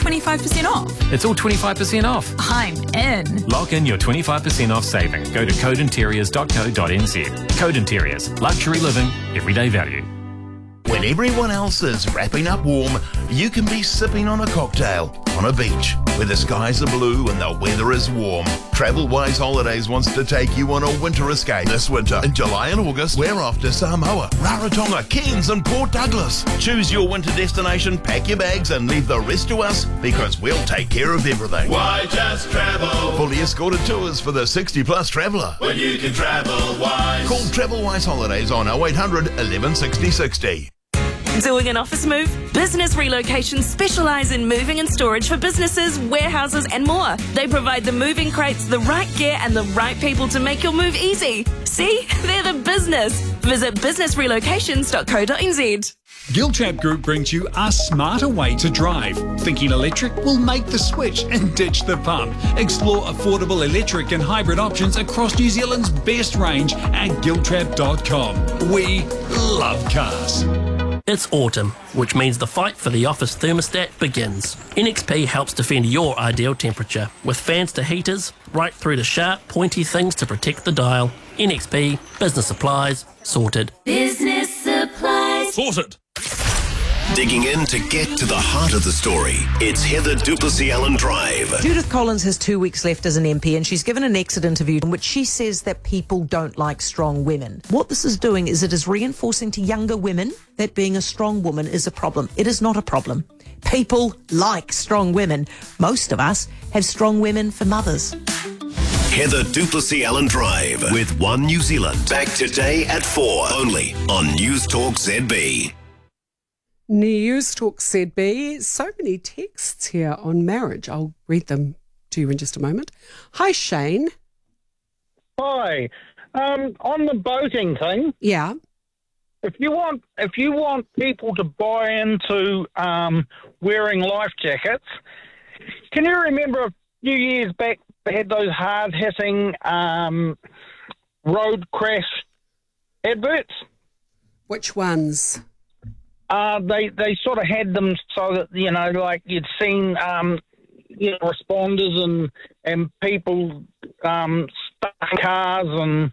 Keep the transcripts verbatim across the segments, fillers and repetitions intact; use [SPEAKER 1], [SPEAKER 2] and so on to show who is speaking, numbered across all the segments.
[SPEAKER 1] twenty-five percent off.
[SPEAKER 2] It's all twenty-five percent off.
[SPEAKER 1] I'm in.
[SPEAKER 2] Lock in your twenty-five percent off saving. Go to code interiors dot co dot n z. Code Interiors. Luxury living. Everyday value.
[SPEAKER 3] When everyone else is wrapping up warm, you can be sipping on a cocktail on a beach where the skies are blue and the weather is warm. TravelWise Holidays wants to take you on a winter escape this winter. In July and August, we're off to Samoa, Rarotonga, Cairns and Port Douglas. Choose your winter destination, pack your bags and leave the rest to us because we'll take care of everything.
[SPEAKER 4] Why just travel?
[SPEAKER 3] Fully escorted tours for the sixty plus traveller.
[SPEAKER 4] When you can travel wise.
[SPEAKER 3] Call TravelWise Holidays on oh eight hundred, eleven sixty sixty.
[SPEAKER 5] Doing an office move? Business Relocations specialise in moving and storage for businesses, warehouses and more. They provide the moving crates, the right gear and the right people to make your move easy. See? They're the business. Visit business relocations dot co dot n z.
[SPEAKER 6] Giltrap Group brings you a smarter way to drive. Thinking electric? Will make the switch and ditch the pump. Explore affordable electric and hybrid options across New Zealand's best range at giltrap dot com. We love cars.
[SPEAKER 7] It's autumn, which means the fight for the office thermostat begins. N X P helps defend your ideal temperature, with fans to heaters, right through to sharp, pointy things to protect the dial. N X P, business supplies, sorted.
[SPEAKER 8] Business supplies.
[SPEAKER 6] Sorted.
[SPEAKER 9] Digging in to get to the heart of the story. It's Heather Duplessis Allen Drive.
[SPEAKER 10] Judith Collins has two weeks left as an M P and she's given an exit interview in which she says that people don't like strong women. What this is doing is it is reinforcing to younger women that being a strong woman is a problem. It is not a problem. People like strong women. Most of us have strong women for mothers.
[SPEAKER 9] Heather Duplessis Allen Drive with One New Zealand. Back today at four, only on News Talk Z B.
[SPEAKER 11] News Talk Z B. So many texts here on marriage. I'll read them to you in just a moment. Hi, Shane.
[SPEAKER 12] Hi. Um, on the boating thing.
[SPEAKER 11] Yeah.
[SPEAKER 12] If you want, if you want people to buy into um, wearing life jackets, can you remember a few years back they had those hard-hitting um, road crash adverts?
[SPEAKER 11] Which ones?
[SPEAKER 12] Uh, they they sort of had them so that, you know, like you'd seen um, you know, responders and and people um, stuck in cars, and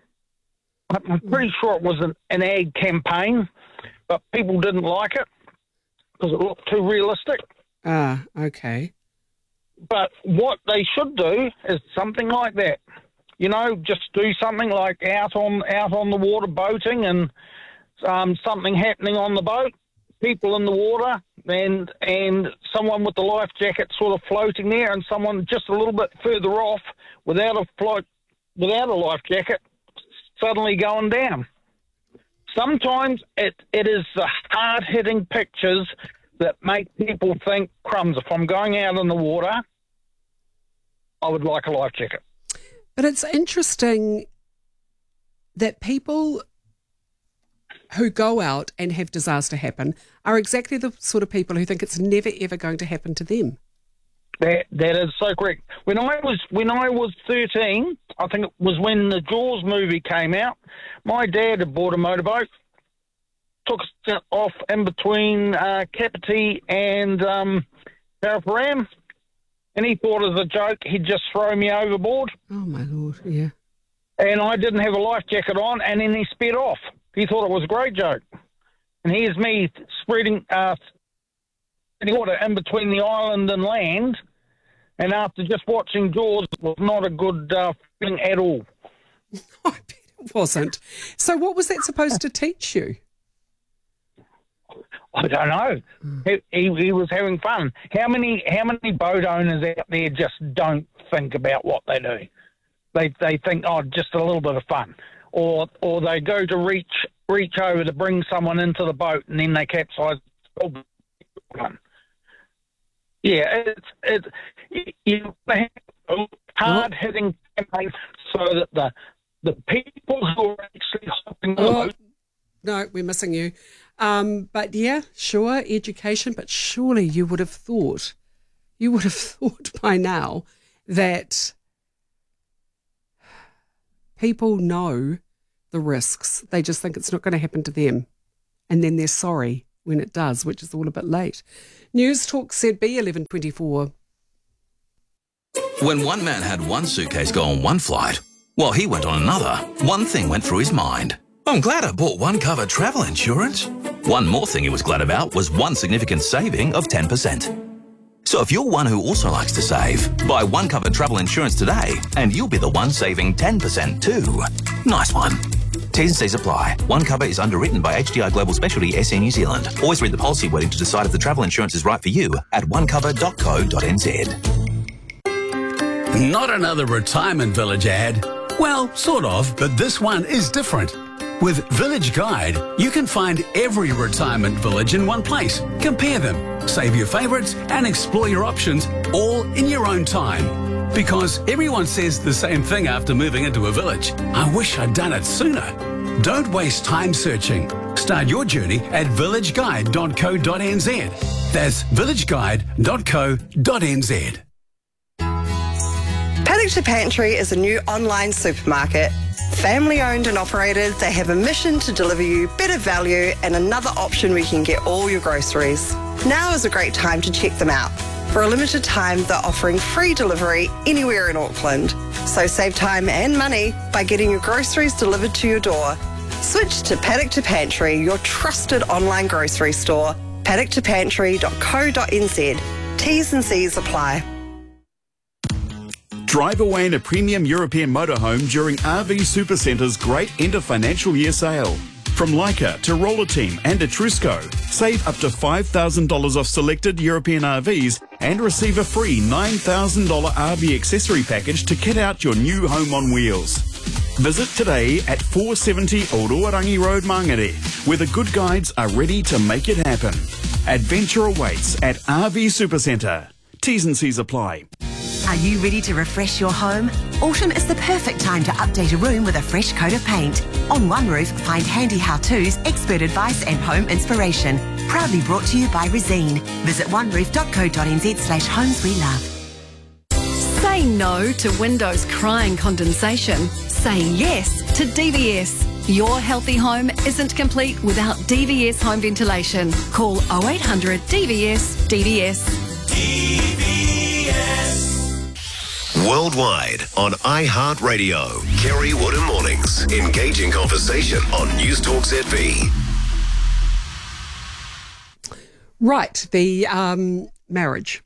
[SPEAKER 12] I'm pretty sure it was an, an ag campaign, but people didn't like it because it looked too realistic.
[SPEAKER 11] Ah, okay.
[SPEAKER 12] But what they should do is something like that. You know, just do something like out on out on the water boating and um, something happening on the boat, people in the water, and and someone with the life jacket sort of floating there, and someone just a little bit further off without a float, without a life jacket, suddenly going down. Sometimes it it is the hard hitting pictures that make people think, crumbs, if I'm going out in the water, I would like a life jacket.
[SPEAKER 11] But it's interesting that people who go out and have disaster happen are exactly the sort of people who think it's never ever going to happen to them.
[SPEAKER 12] That that is so correct. When I was when I was thirteen, I think it was when the Jaws movie came out, my dad had bought a motorboat, took us off in between uh, Kapiti and um, Paraparam, and he thought as a joke he'd just throw me overboard.
[SPEAKER 11] Oh, my Lord, yeah.
[SPEAKER 12] And I didn't have a life jacket on, and then he sped off. He thought it was a great joke. And here's me spreading uh, water in between the island and land, and after just watching Jaws, it was not a good uh, feeling at all.
[SPEAKER 11] I bet it wasn't. So what was that supposed to teach you?
[SPEAKER 12] I don't know. Mm. He, he, he was having fun. How many how many boat owners out there just don't think about what they do? They they think, oh, just a little bit of fun, or or they go to reach reach over to bring someone into the boat and then they capsize. Yeah, it's it's you have hard hitting campaign so that the the people who are actually hopping the
[SPEAKER 11] oh,
[SPEAKER 12] boat.
[SPEAKER 11] No, we're missing you. Um, but yeah, sure, education, but surely you would have thought, you would have thought by now that people know the risks. They just think it's not going to happen to them. And then they're sorry when it does, which is all a bit late. News Talk Z B eleven twenty-four.
[SPEAKER 13] When one man had one suitcase go on one flight, while he went on another, one thing went through his mind. I'm glad I bought one cover travel insurance. One more thing he was glad about was one significant saving of ten percent. So if you're one who also likes to save, buy one cover travel insurance today and you'll be the one saving ten percent too. Nice one. T's and C's apply. One cover is underwritten by H D I Global Specialty S C New Zealand. Always read the policy wording to decide if the travel insurance is right for you at one cover dot co dot n z.
[SPEAKER 14] Not another retirement village ad. Well, sort of, but this one is different. With Village Guide, you can find every retirement village in one place. Compare them, save your favourites, and explore your options all in your own time. Because everyone says the same thing after moving into a village. I wish I'd done it sooner. Don't waste time searching. Start your journey at village guide dot co dot n z. That's village guide dot co dot n z.
[SPEAKER 15] Paddock to Pantry is a new online supermarket. Family owned and operated, they have a mission to deliver you better value and another option where you can get all your groceries. Now is a great time to check them out. For a limited time, they're offering free delivery anywhere in Auckland. So save time and money by getting your groceries delivered to your door. Switch to Paddock to Pantry, your trusted online grocery store. paddock to pantry dot co dot n z. T's and C's apply.
[SPEAKER 16] Drive away in a premium European motorhome during R V Supercenter's great end of financial year sale. From Leica to Roller Team and Etrusco, save up to five thousand dollars off selected European R Vs and receive a free nine thousand dollars R V accessory package to kit out your new home on wheels. Visit today at four seventy Old Owarangi Road, Mangere, where the good guides are ready to make it happen. Adventure awaits at R V Supercenter. T's and C's apply.
[SPEAKER 17] Are you ready to refresh your home? Autumn is the perfect time to update a room with a fresh coat of paint. On One Roof, find handy how-tos, expert advice and home inspiration. Proudly brought to you by Resine. Visit one roof dot co dot n z slash homes we love.
[SPEAKER 18] Say no to windows crying condensation. Say yes to D V S. Your healthy home isn't complete without D V S home ventilation. Call oh eight hundred D V S D V S.
[SPEAKER 9] D V S. Worldwide on iHeartRadio. Kerry Woodham Mornings. Engaging conversation on News Talk Z B.
[SPEAKER 11] Right, the um, marriage.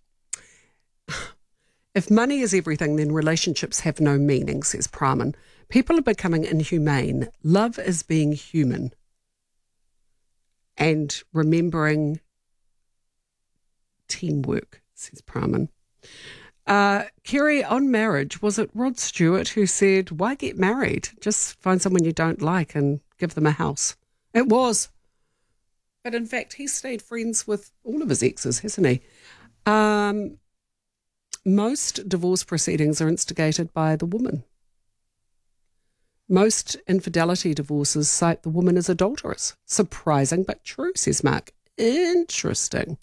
[SPEAKER 11] If money is everything, then relationships have no meaning, says Praman. People are becoming inhumane. Love is being human. And remembering teamwork, says Praman. Uh, Kerry, on marriage, was it Rod Stewart who said, why get married? Just find someone you don't like and give them a house. It was. But in fact, he stayed friends with all of his exes, hasn't he? Um, most divorce proceedings are instigated by the woman. Most infidelity divorces cite the woman as adulterous. Surprising but true, says Mark. Interesting.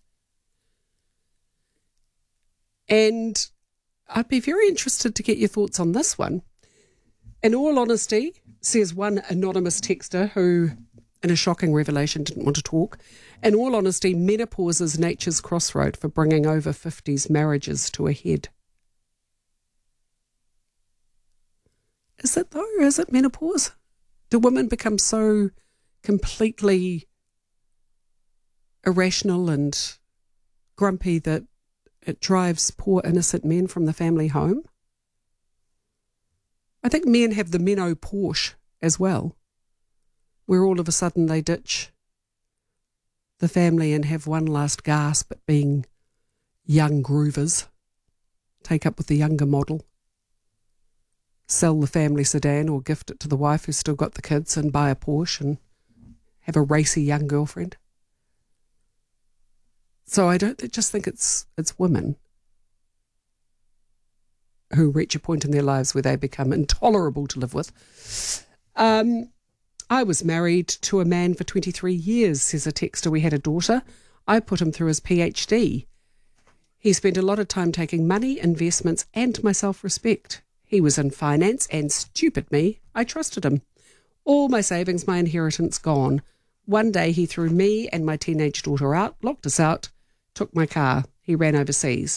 [SPEAKER 11] And I'd be very interested to get your thoughts on this one. In all honesty, says one anonymous texter who, in a shocking revelation, didn't want to talk. In all honesty, menopause is nature's crossroad for bringing over fifties marriages to a head. Is it though? Is it menopause? Do women become so completely irrational and grumpy that it drives poor innocent men from the family home? I think men have the Menno Porsche as well, where all of a sudden they ditch the family and have one last gasp at being young groovers, take up with the younger model, sell the family sedan or gift it to the wife who's still got the kids and buy a Porsche and have a racy young girlfriend. So I don't just think it's it's women who reach a point in their lives where they become intolerable to live with. Um, I was married to a man for twenty-three years, says a texter. We had a daughter. I put him through his PhD. He spent a lot of time taking money, investments, and my self-respect. He was in finance, and stupid me, I trusted him. All my savings, my inheritance gone. one day he threw me and my teenage daughter out, locked us out, took my car. He ran overseas.